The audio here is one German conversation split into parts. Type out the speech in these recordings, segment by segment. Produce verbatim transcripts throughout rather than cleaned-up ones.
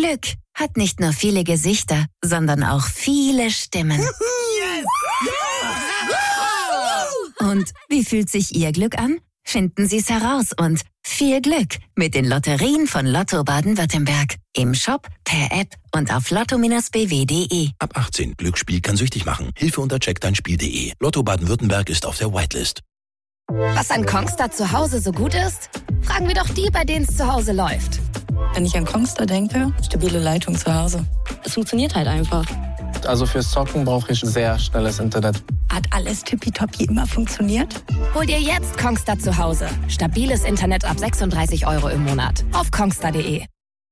Glück hat nicht nur viele Gesichter, sondern auch viele Stimmen. Yes! Und wie fühlt sich Ihr Glück an? Finden Sie es heraus und viel Glück mit den Lotterien von Lotto Baden-Württemberg. Im Shop, per App und auf lotto Bindestrich b w punkt d e. Ab achtzehn. Glücksspiel kann süchtig machen. Hilfe unter check dein spiel punkt d e. Lotto Baden-Württemberg ist auf der Whitelist. Was an Kongstar zu Hause so gut ist? Fragen wir doch die, bei denen es zu Hause läuft. Wenn ich an Kongstar denke, stabile Leitung zu Hause. Es funktioniert halt einfach. Also fürs Zocken brauche ich sehr schnelles Internet. Hat alles tippitoppi immer funktioniert? Hol dir jetzt Kongstar zu Hause. Stabiles Internet ab sechsunddreißig Euro im Monat. Auf kongstar punkt d e.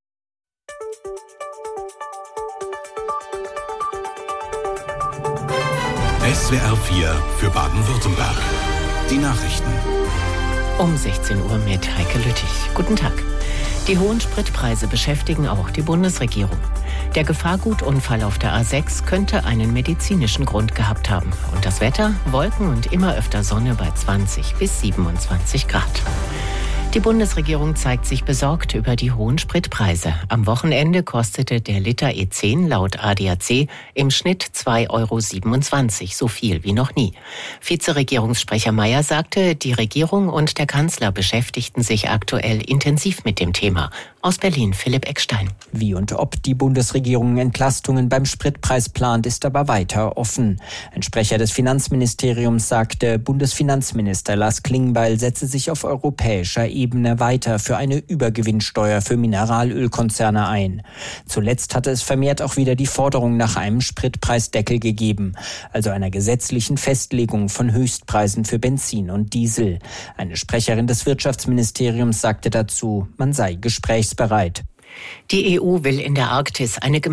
S W R vier für Baden-Württemberg. Die Nachrichten. Um sechzehn Uhr mit Heike Lüttich. Guten Tag. Die hohen Spritpreise beschäftigen auch die Bundesregierung. Der Gefahrgutunfall auf der A sechs könnte einen medizinischen Grund gehabt haben. Und das Wetter? Wolken und immer öfter Sonne bei zwanzig bis siebenundzwanzig Grad. Die Bundesregierung zeigt sich besorgt über die hohen Spritpreise. Am Wochenende kostete der Liter E zehn laut A D A C im Schnitt zwei Euro siebenundzwanzig, so viel wie noch nie. Vizeregierungssprecher Mayer sagte, die Regierung und der Kanzler beschäftigten sich aktuell intensiv mit dem Thema. Aus Berlin Philipp Eckstein. Wie und ob die Bundesregierung Entlastungen beim Spritpreis plant, ist aber weiter offen. Ein Sprecher des Finanzministeriums sagte, Bundesfinanzminister Lars Klingbeil setze sich auf europäischer Ebene weiter für eine Übergewinnsteuer für Mineralölkonzerne ein. Zuletzt hatte es vermehrt auch wieder die Forderung nach einem Spritpreisdeckel gegeben, also einer gesetzlichen Festlegung von Höchstpreisen für Benzin und Diesel. Eine Sprecherin des Wirtschaftsministeriums sagte dazu, man sei gesprächsbereit. Die E U will in der Arktis eine